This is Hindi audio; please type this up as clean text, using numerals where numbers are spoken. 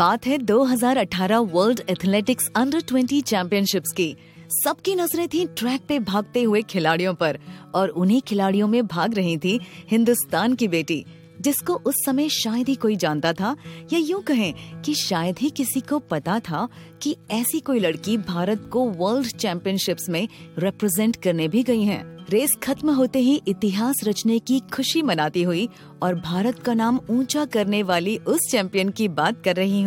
बात है 2018 वर्ल्ड एथलेटिक्स अंडर 20 चैंपियनशिप्स की। सबकी नजरें थी ट्रैक पे भागते हुए खिलाड़ियों पर और उन्हीं खिलाड़ियों में भाग रही थी हिंदुस्तान की बेटी, जिसको उस समय शायद ही कोई जानता था, या यूं कहें कि शायद ही किसी को पता था कि ऐसी कोई लड़की भारत को वर्ल्ड चैंपियनशिप्स में रिप्रेजेंट करने भी गई है। रेस खत्म होते ही इतिहास रचने की खुशी मनाती हुई और भारत का नाम ऊंचा करने वाली उस चैंपियन की बात कर रही हूँ।